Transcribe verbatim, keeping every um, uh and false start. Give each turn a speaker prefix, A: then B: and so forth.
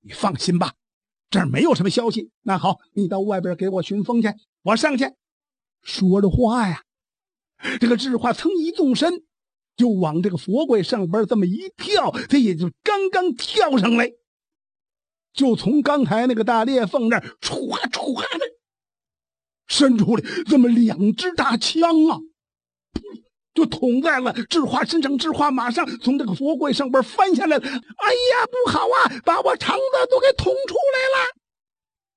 A: 你放心吧，这儿没有什么消息。那好，你到外边给我寻风去，我上去。说着话呀，这个智化噌一纵身，就往这个佛柜上边这么一跳，他也就刚刚跳上来，就从刚才那个大裂缝那儿唰唰的伸出来这么两支大枪啊，就捅在了智化身上。智化马上从这个佛柜上边翻下来了。哎呀，不好啊，把我肠子都给捅出来了。